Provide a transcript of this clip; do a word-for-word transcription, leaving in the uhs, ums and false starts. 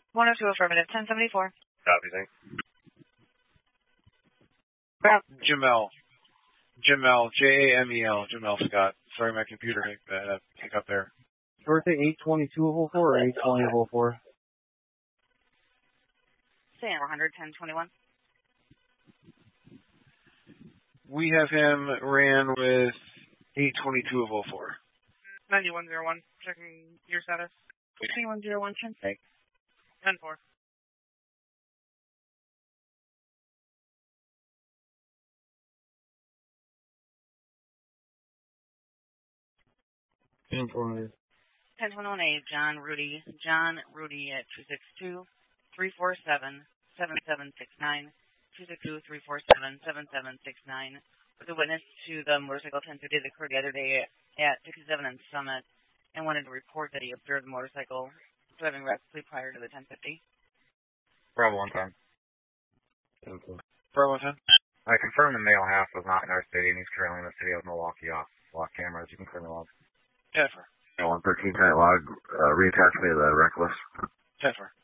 one oh two affirmative, ten seventy-four. Copy, thanks. Jamel. Jamel, J A M E L, Jamel Scott. Sorry, my computer uh, pick up there. Birthday eight twenty-two of oh four or eight twenty of oh four? Say one hundred, ten twenty-one. We have him ran with eight twenty-two of oh four. ninety-one oh one, checking your status. ninety-one oh one, ten six. ten four. ten four. ten twenty-one A, John Rudy. John Rudy at two six two, three four seven, seven seven six nine. two six two, three four seven, seven seven six nine. Was a witness to the motorcycle ten fifty that occurred the other day at sixty-seven and Summit and wanted to report that he observed the motorcycle driving rapidly prior to the ten fifty. Bravo one ten. Bravo one ten. I confirm the male half was not in our city and he's currently in the city of Milwaukee off lock cameras. You can clear the log. ten four. one thirteen, tight log, uh, reattach me to the reckless. ten four.